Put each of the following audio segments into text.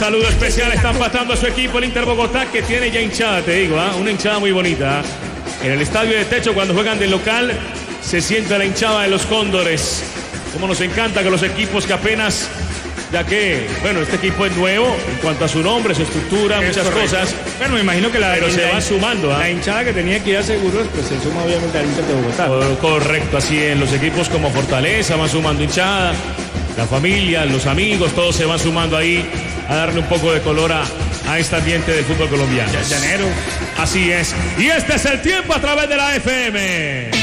saludo especial, está empatando a su equipo el Inter Bogotá, que tiene ya hinchada, te digo, una hinchada muy bonita. En el estadio de techo, cuando juegan de local, se siente la hinchada de los Cóndores. Como nos encanta que los equipos que apenas, ya que, bueno, este equipo es nuevo en cuanto a su nombre, su estructura, muchas cosas. Bueno, me imagino que pero se va sumando. La hinchada que tenía que ir a Seguros, pues se suma obviamente al Inter de Bogotá. Correcto, así es. Los equipos como Fortaleza van sumando hinchada, la familia, los amigos, todos se van sumando ahí a darle un poco de color a este ambiente del fútbol colombiano. Llanero. Así es. Y este es el tiempo a través de la FM.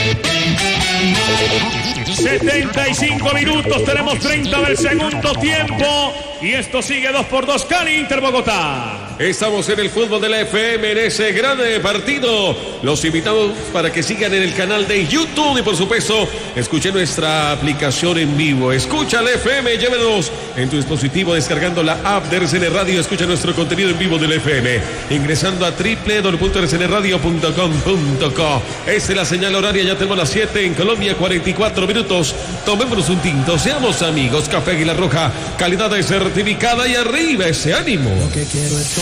75 minutos, tenemos 30 del segundo tiempo. Y esto sigue 2-2, Cali, Inter Bogotá. Estamos en el fútbol de la FM, en ese gran partido. Los invitamos para que sigan en el canal de YouTube y por supuesto, escuchen nuestra aplicación en vivo. Escucha la FM, llévenos en tu dispositivo descargando la app de RCN Radio. Escucha nuestro contenido en vivo de la FM, ingresando a www.rcnradio.com.co. Esta es la señal horaria, ya tenemos las 7 en Colombia, 44 minutos. Tomémonos un tinto, seamos amigos. Café Águila Roja, calidad de certificada y arriba ese ánimo. Lo que quiero es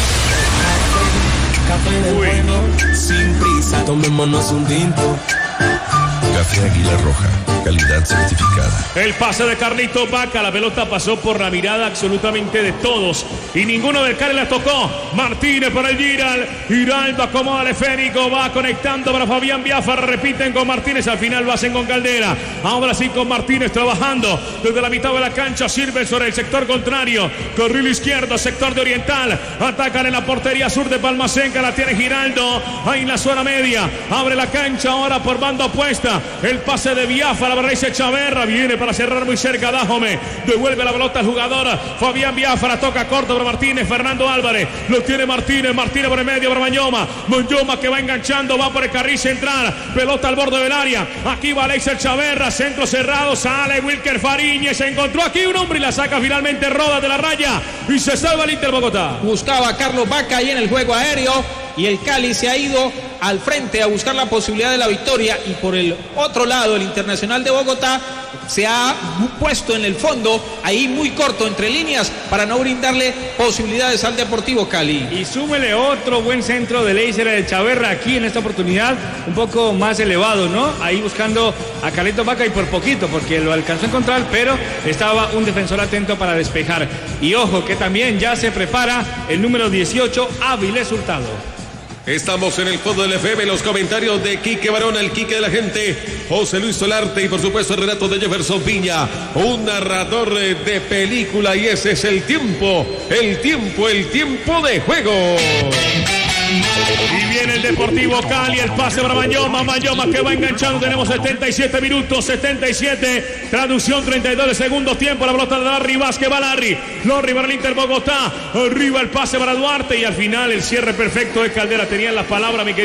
café de bueno, sin prisa, tomémonos un tinto. Café Águila Roja, calidad certificada. El pase de Carlito Vaca, la pelota pasó por la mirada absolutamente de todos y ninguno del Cali la tocó. Martínez para el Giraldo acomoda al esférico, va conectando para Fabián Biafara, repiten con Martínez, al final lo hacen con Caldera. Ahora sí con Martínez trabajando desde la mitad de la cancha, sirve sobre el sector contrario, carril izquierdo, sector de Oriental, atacan en la portería sur de Palmaseca, la tiene Giraldo, ahí en la zona media, abre la cancha ahora por banda opuesta. El pase de Biafara, Barrese Chaverra, viene para cerrar muy cerca Dájome, devuelve la pelota al jugador Fabián Biafara, toca corto para Martínez, Fernando Álvarez, lo tiene Martínez por el medio para Mañoma que va enganchando, va por el carril central, pelota al borde del área, aquí va Alexer Chaverra, centro cerrado, sale Wilker Fariñez, se encontró aquí un hombre y la saca finalmente Rodas de la raya y se salva el Inter Bogotá. Buscaba a Carlos Vaca ahí en el juego aéreo y el Cali se ha ido al frente a buscar la posibilidad de la victoria y por el otro lado el Internacional de Bogotá se ha puesto en el fondo ahí muy corto entre líneas para no brindarle posibilidades al Deportivo Cali. Y súmele otro buen centro de Leiser de Chaverra aquí en esta oportunidad un poco más elevado, ¿no? Ahí buscando a Carlito Vaca y por poquito porque lo alcanzó a encontrar, pero estaba un defensor atento para despejar. Y ojo que también ya se prepara el número 18, Áviles Hurtado. Estamos en el fútbol del FM, los comentarios de Quique Barona, el Quique de la gente, José Luis Solarte y por supuesto el relato de Jefferson Viña, un narrador de película y ese es el tiempo de juego. Y viene el Deportivo Cali, el pase para Mañoma que va enganchando, tenemos 77 minutos, 77, traducción 32 de segundo tiempo, la pelota de Larry Vázquez, va Larry para el Inter Bogotá, arriba el pase para Duarte y al final el cierre perfecto de Caldera, tenían la palabra mi querido